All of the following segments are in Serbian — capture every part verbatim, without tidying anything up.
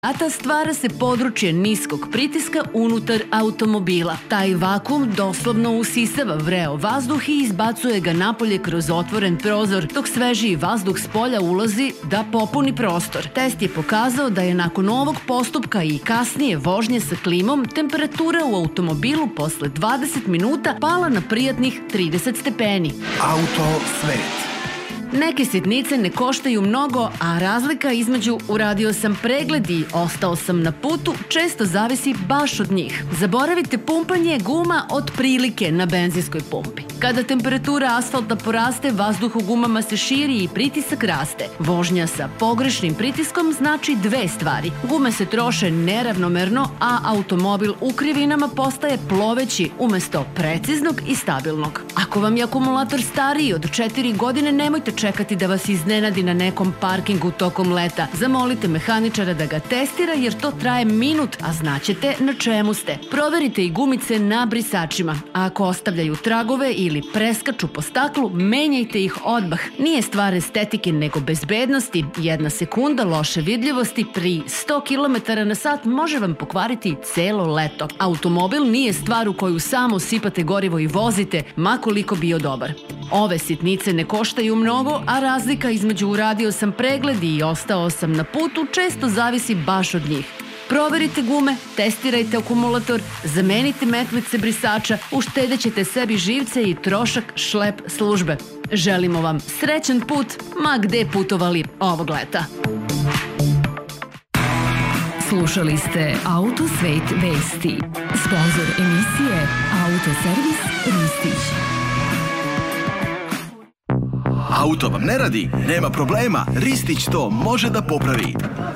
Ata stvara se područje niskog pritiska unutar automobila. Taj vakum doslovno usisava vreo vazduh i izbacuje ga napolje kroz otvoren prozor, dok svežiji vazduh s polja ulazi da popuni prostor. Test je pokazao da je nakon ovog postupka i kasnije vožnje sa klimom temperatura u automobilu posle dvadeset minuta pala na prijatnih trideset stepeni. Auto svet. Neke sitnice ne koštaju mnogo, a razlika između uradio sam pregled i ostao sam na putu često zavisi baš od njih. Zaboravite pumpanje guma od prilike na benzinskoj pumpi. Kada temperatura asfalta poraste, vazduh u gumama se širi i pritisak raste. Vožnja sa pogrešnim pritiskom znači dve stvari. Gume se troše neravnomerno, a automobil u krivinama postaje ploveći umesto preciznog i stabilnog. Ako vam je akumulator stariji od četiri godine, nemojte čekati da vas iznenadi na nekom parkingu tokom leta. Zamolite mehaničara da ga testira jer to traje minut, a znaćete na čemu ste. Proverite i gumice na brisačima. A ako ostavljaju tragove ili preskaču po staklu, menjajte ih odmah. Nije stvar estetike nego bezbednosti. Jedna sekunda loše vidljivosti pri sto kilometara na sat može vam pokvariti celo leto. Automobil nije stvar u koju samo sipate gorivo i vozite, ma koliko bio dobar. Ove sitnice ne koštaju mnogo, a razlika između uradio sam pregled i ostao sam na putu često zavisi baš od njih. Proverite gume, testirajte akumulator, zamenite metlice brisača, uštedećete sebi živce i trošak šlep službe. Želimo vam srećan put, ma gde putovali ovog leta. Slušali ste Auto svet vesti. Sponzor emisije Autoservis Ristić. Auto vam ne radi? Nema problema, Ristić to može da popravi.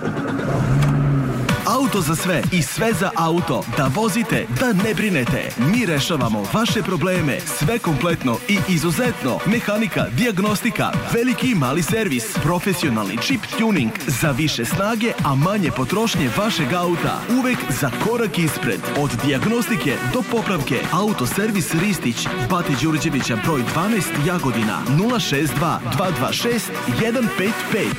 Auto za sve i sve za auto. Da vozite, da ne brinete. Mi rešavamo vaše probleme. Sve kompletno i izuzetno. Mehanika, dijagnostika, veliki i mali servis, profesionalni chip tuning za više snage, a manje potrošnje vašeg auta. Uvek za korak ispred. Od dijagnostike do popravke. Autoservis Ristić, Bate Đurđevića broj dvanaest, Jagodina, nula šest dva dva dva šest jedan pet pet.